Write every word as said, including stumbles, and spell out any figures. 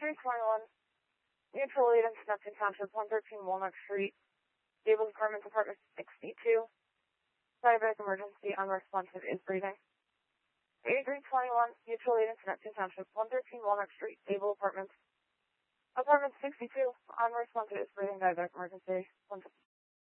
three twenty-one, Mutual Aid in Neptune Township, one thirteen Walnut Street, Gables Apartments, Apartment sixty-two. Diabetic emergency, unresponsive, is breathing. eighty-three twenty-one, Mutual Aid in Neptune Township, one thirteen Walnut Street, Gable Apartments, Apartment sixty-two, unresponsive, is breathing, diabetic emergency, one